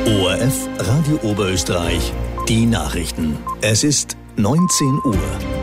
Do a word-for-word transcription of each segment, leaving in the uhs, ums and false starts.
O R F Radio Oberösterreich, die Nachrichten. Es ist neunzehn Uhr.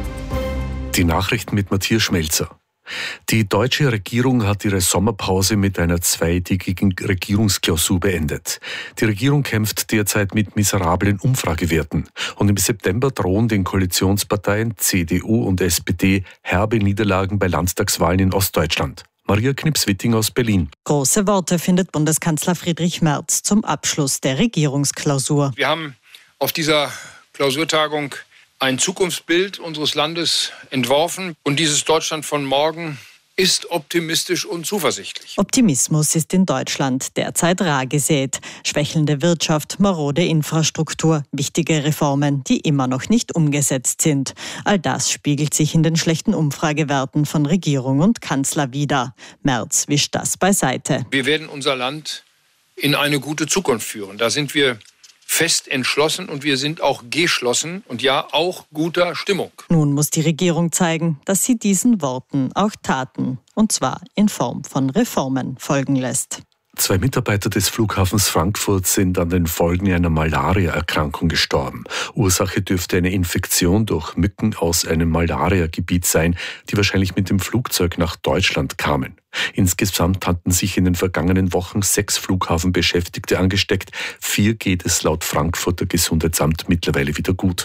Die Nachrichten mit Matthias Schmelzer. Die deutsche Regierung hat ihre Sommerpause mit einer zweitägigen Regierungsklausur beendet. Die Regierung kämpft derzeit mit miserablen Umfragewerten. Und im September drohen den Koalitionsparteien C D U und S P D herbe Niederlagen bei Landtagswahlen in Ostdeutschland. Maria Knips-Witting aus Berlin. Große Worte findet Bundeskanzler Friedrich Merz zum Abschluss der Regierungsklausur. Wir haben auf dieser Klausurtagung ein Zukunftsbild unseres Landes entworfen. Und dieses Deutschland von morgen ist optimistisch und zuversichtlich. Optimismus ist in Deutschland derzeit rar gesät. Schwächelnde Wirtschaft, marode Infrastruktur, wichtige Reformen, die immer noch nicht umgesetzt sind. All das spiegelt sich in den schlechten Umfragewerten von Regierung und Kanzler wider. Merz wischt das beiseite. Wir werden unser Land in eine gute Zukunft führen. Da sind wir fest entschlossen und wir sind auch geschlossen und ja auch guter Stimmung. Nun muss die Regierung zeigen, dass sie diesen Worten auch Taten, und zwar in Form von Reformen, folgen lässt. Zwei Mitarbeiter des Flughafens Frankfurt sind an den Folgen einer Malaria-Erkrankung gestorben. Ursache dürfte eine Infektion durch Mücken aus einem Malaria-Gebiet sein, die wahrscheinlich mit dem Flugzeug nach Deutschland kamen. Insgesamt hatten sich in den vergangenen Wochen sechs Flughafenbeschäftigte angesteckt. Vier geht es laut Frankfurter Gesundheitsamt mittlerweile wieder gut.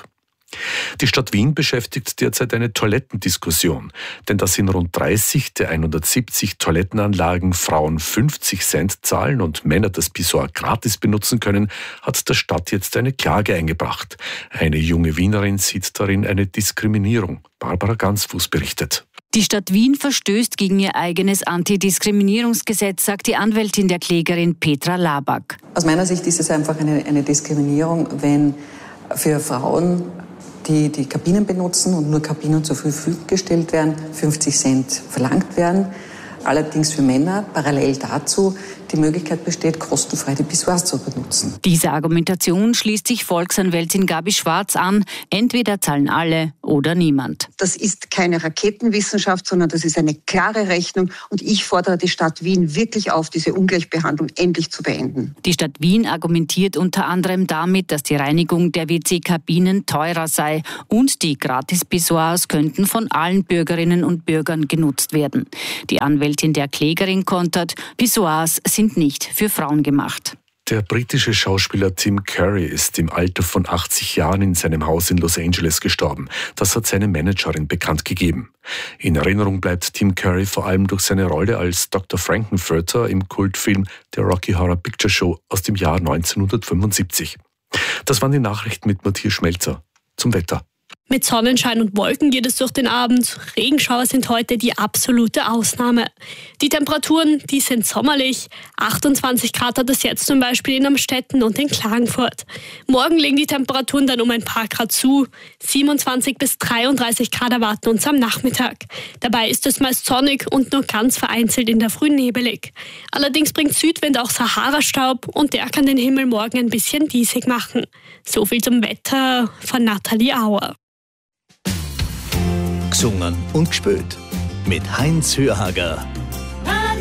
Die Stadt Wien beschäftigt derzeit eine Toilettendiskussion, denn dass in rund dreißig der hundertsiebzig Toilettenanlagen Frauen fünfzig Cent zahlen und Männer das Pissoir gratis benutzen können, hat der Stadt jetzt eine Klage eingebracht. Eine junge Wienerin sieht darin eine Diskriminierung. Barbara Gansfuß berichtet. Die Stadt Wien verstößt gegen ihr eigenes Antidiskriminierungsgesetz, sagt die Anwältin der Klägerin Petra Laback. Aus meiner Sicht ist es einfach eine, eine Diskriminierung, wenn für Frauen, die die Kabinen benutzen und nur Kabinen zur Verfügung gestellt werden, fünfzig Cent verlangt werden. Allerdings für Männer parallel dazu die Möglichkeit besteht, kostenfrei die Pissoirs zu benutzen. Diese Argumentation schließt sich Volksanwältin Gabi Schwarz an. Entweder zahlen alle oder niemand. Das ist keine Raketenwissenschaft, sondern das ist eine klare Rechnung. Und ich fordere die Stadt Wien wirklich auf, diese Ungleichbehandlung endlich zu beenden. Die Stadt Wien argumentiert unter anderem damit, dass die Reinigung der W C-Kabinen teurer sei und die Gratis-Pissoirs könnten von allen Bürgerinnen und Bürgern genutzt werden. Die Anwältin der Klägerin kontert, Pissoirs sind nicht für Frauen gemacht. Der britische Schauspieler Tim Curry ist im Alter von achtzig Jahren in seinem Haus in Los Angeles gestorben. Das hat seine Managerin bekannt gegeben. In Erinnerung bleibt Tim Curry vor allem durch seine Rolle als Doktor Frankenfurter im Kultfilm der Rocky Horror Picture Show aus dem Jahr neunzehnhundertfünfundsiebzig. Das waren die Nachrichten mit Matthias Schmelzer. Zum Wetter. Mit Sonnenschein und Wolken geht es durch den Abend. Regenschauer sind heute die absolute Ausnahme. Die Temperaturen, die sind sommerlich. achtundzwanzig Grad hat es jetzt zum Beispiel in Amstetten und in Klagenfurt. Morgen legen die Temperaturen dann um ein paar Grad zu. siebenundzwanzig bis dreiunddreißig Grad erwarten uns am Nachmittag. Dabei ist es meist sonnig und nur ganz vereinzelt in der Früh nebelig. Allerdings bringt Südwind auch Sahara-Staub und der kann den Himmel morgen ein bisschen diesig machen. So viel zum Wetter von Nathalie Auer. Gesungen und gespielt mit Heinz Hörhager.